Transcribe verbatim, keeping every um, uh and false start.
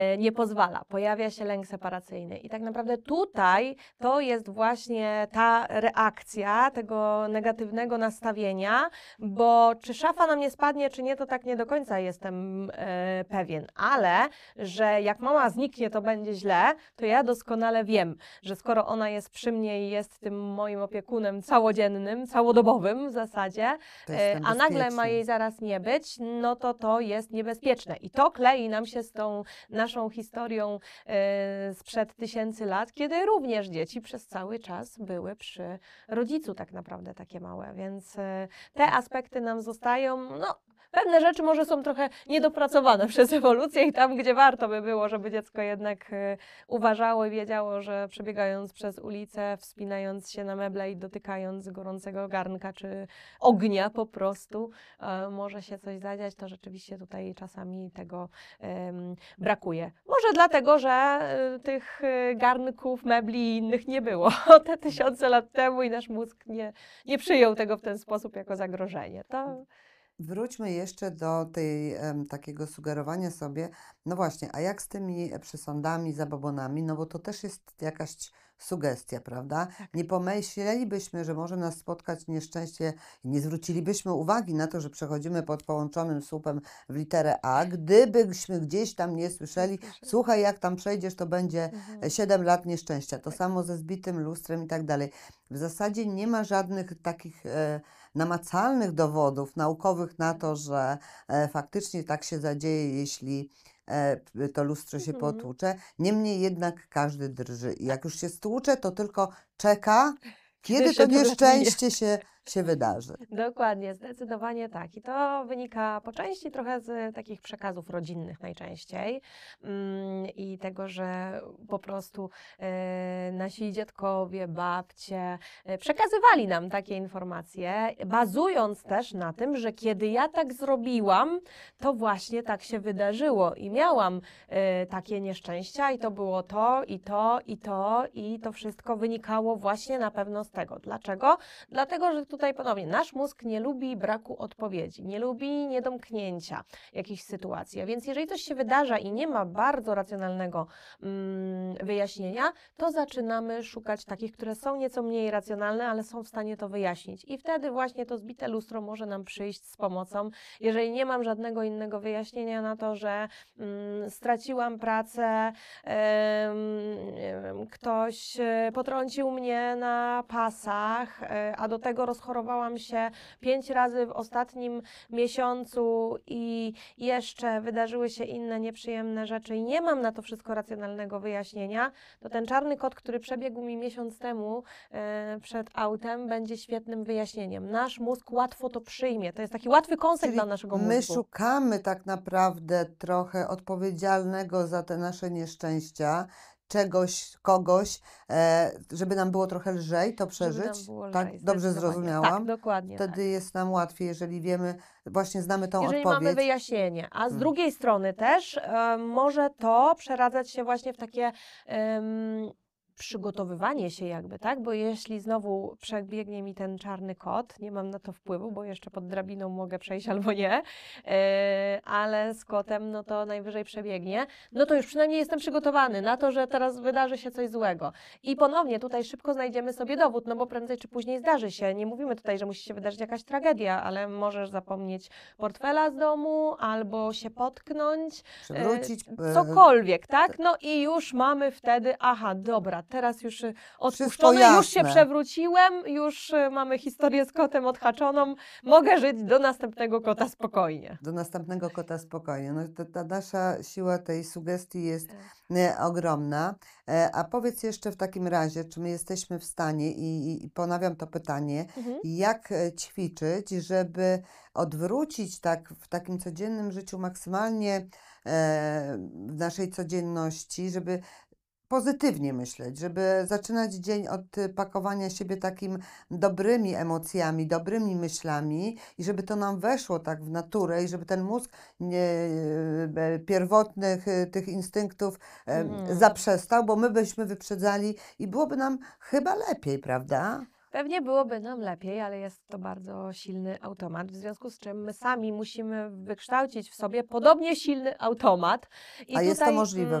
nie pozwala. Pojawia się lęk separacyjny i tak naprawdę tutaj to jest właśnie ta reakcja tego negatywnego nastawienia, bo czy szafa nam nie spadnie, czy nie, to tak nie do końca jestem e, pewien, ale że jak mama zniknie, to będzie źle, to ja doskonale wiem, że skoro ona jest przy mnie i jest tym moim opiekunem całodziennym, całodobowym w zasadzie, To jest e, a nagle ma bezpieczne. jej zaraz nie być, no to to jest niebezpieczne i to klei nam się z tą naszą historią e, sprzed tysięcy lat, kiedy również dzieci przez cały czas były przy rodzicu tak naprawdę takie małe, więc e, te aspekty nam zostają, no pewne rzeczy może są trochę niedopracowane przez ewolucję i tam, gdzie warto by było, żeby dziecko jednak e, uważało i wiedziało, że przebiegając przez ulicę, wspinając się na meble i dotykając gorącego garnka czy ognia po prostu, e, może się coś zadziać, to rzeczywiście tutaj czasami tego em, brakuje. Może dlatego, że e, tych e, garnków, mebli i innych nie było te tysiące lat temu i nasz mózg nie, nie przyjął tego w ten sposób jako zagrożenie. To Wróćmy jeszcze do tej em, takiego sugerowania sobie, no właśnie, a jak z tymi przesądami, zabobonami, no bo to też jest jakaś sugestia, prawda? Nie pomyślelibyśmy, że może nas spotkać nieszczęście i nie zwrócilibyśmy uwagi na to, że przechodzimy pod połączonym słupem w literę A, gdybyśmy gdzieś tam nie słyszeli, słuchaj, jak tam przejdziesz, to będzie Mhm. siedem lat nieszczęścia. To samo ze zbitym lustrem i tak dalej. W zasadzie nie ma żadnych takich e, namacalnych dowodów naukowych na to, że e, faktycznie tak się zadzieje, jeśli e, p- to lustro się Mhm. potłucze. Niemniej jednak każdy drży. I jak już się stłucze, to tylko czeka, kiedy to siedem lat nieszczęście się, się wydarzy. Dokładnie, zdecydowanie tak. I to wynika po części trochę z takich przekazów rodzinnych najczęściej mm, i tego, że po prostu e, nasi dziadkowie, babcie e, przekazywali nam takie informacje, bazując też na tym, że kiedy ja tak zrobiłam, to właśnie tak się wydarzyło i miałam e, takie nieszczęścia i to było to, i to, i to, i to wszystko wynikało właśnie na pewno z tego. Dlaczego? Dlatego, że tutaj ponownie nasz mózg nie lubi braku odpowiedzi, nie lubi niedomknięcia jakichś sytuacji. A więc jeżeli coś się wydarza i nie ma bardzo racjonalnego mm, wyjaśnienia, to zaczynamy szukać takich, które są nieco mniej racjonalne, ale są w stanie to wyjaśnić. I wtedy właśnie to zbite lustro może nam przyjść z pomocą. Jeżeli nie mam żadnego innego wyjaśnienia na to, że mm, straciłam pracę, em, nie wiem, ktoś e, potrącił mnie na pasach, e, a do tego rozchorowałam się pięć razy w ostatnim miesiącu i jeszcze wydarzyły się inne nieprzyjemne rzeczy i nie mam na to wszystko racjonalnego wyjaśnienia, to ten czarny kot, który przebiegł mi miesiąc temu e, przed autem, będzie świetnym wyjaśnieniem. Nasz mózg łatwo to przyjmie. To jest taki łatwy konsekt Czyli dla naszego my mózgu. szukamy tak naprawdę trochę odpowiedzialnego za te nasze nieszczęścia, czegoś, kogoś, e, żeby nam było trochę lżej to Żeby nam przeżyć. było Tak, lżej, dobrze zdecydowanie. Tak, zrozumiałam. dokładnie tak. Wtedy jest nam łatwiej, jeżeli wiemy, właśnie znamy tą Jeżeli mamy odpowiedź. wyjaśnienie, a z Mm. drugiej strony też e, może to przeradzać się właśnie w takie em, przygotowywanie się jakby, tak? Bo jeśli znowu przebiegnie mi ten czarny kot, nie mam na to wpływu, bo jeszcze pod drabiną mogę przejść albo nie, e, ale z kotem no to najwyżej przebiegnie, no to już przynajmniej jestem przygotowany na to, że teraz wydarzy się coś złego. I ponownie tutaj szybko znajdziemy sobie dowód, no bo prędzej czy później zdarzy się. Nie mówimy tutaj, że musi się wydarzyć jakaś tragedia, ale możesz zapomnieć portfela z domu albo się potknąć, Przywrócić. e, e, cokolwiek, tak? No i już mamy wtedy, aha, dobra, teraz już y, Wszystko odpuszczone, już się jasne. przewróciłem, już y, mamy historię z kotem odhaczoną, mogę żyć do następnego kota spokojnie. Do następnego kota spokojnie. No, to, ta nasza siła tej sugestii jest e, ogromna. E, a powiedz jeszcze w takim razie, czy my jesteśmy w stanie, i, i, i ponawiam to pytanie, Mhm. jak e, ćwiczyć, żeby odwrócić tak w takim codziennym życiu maksymalnie e, w naszej codzienności, żeby pozytywnie myśleć, żeby zaczynać dzień od y, pakowania siebie takim dobrymi emocjami, dobrymi myślami i żeby to nam weszło tak w naturę i żeby ten mózg nie, e, pierwotnych e, tych instynktów e, Mhm. zaprzestał, bo my byśmy wyprzedzali i byłoby nam chyba lepiej, prawda? Pewnie byłoby nam lepiej, ale jest to bardzo silny automat, w związku z czym my sami musimy wykształcić w sobie podobnie silny automat. I A jest to tutaj, możliwe mm,